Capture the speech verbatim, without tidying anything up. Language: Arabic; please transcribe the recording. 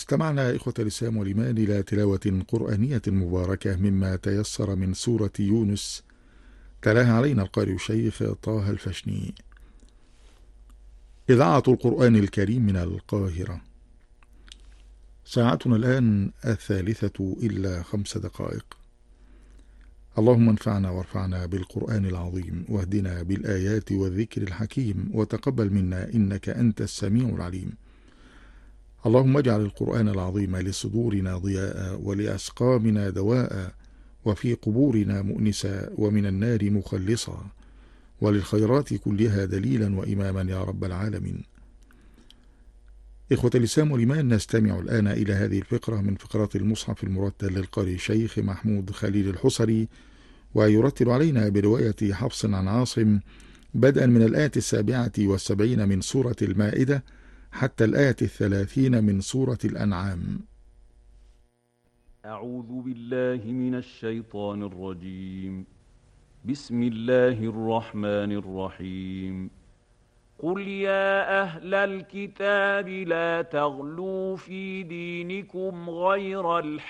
استمعنا إخوة الإسلام والإيمان إلى تلاوة قرآنية مباركة مما تيسر من سورة يونس، تلاها علينا القارئ الشيخ طه الفشني. إذاعة القرآن الكريم من القاهرة. ساعتنا الآن الثالثة إلا خمس دقائق. اللهم انفعنا وارفعنا بالقرآن العظيم، واهدنا بالآيات والذكر الحكيم، وتقبل منا إنك أنت السميع العليم. اللهم اجعل القرآن العظيم لصدورنا ضياء، ولأسقامنا دواء، وفي قبورنا مؤنسا، ومن النار مخلصا، وللخيرات كلها دليلا وإماما يا رب العالمين. إخوة الإسلام والإيمان، نستمع الآن إلى هذه الفقرة من فقرات المصحف المرتل للقارئ الشيخ محمود خليل الحصري، ويرتل علينا برواية حفص عن عاصم بدءا من الآية السابعة والسبعين من سورة المائدة حتى الآية الثلاثين من سورة الأنعام. أعوذ بالله من الشيطان الرجيم. بسم الله الرحمن الرحيم. قل يا أهل الكتاب لا تغلوا في دينكم غير الحق